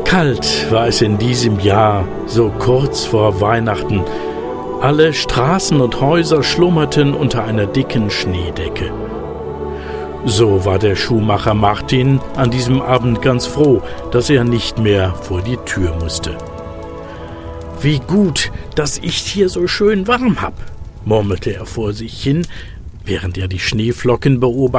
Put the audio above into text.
Kalt war es in diesem Jahr, so kurz vor Weihnachten. Alle Straßen und Häuser schlummerten unter einer dicken Schneedecke. So war der Schuhmacher Martin an diesem Abend ganz froh, dass er nicht mehr vor die Tür musste. »Wie gut, dass ich hier so schön warm hab«, murmelte er vor sich hin, während er die Schneeflocken beobachtete.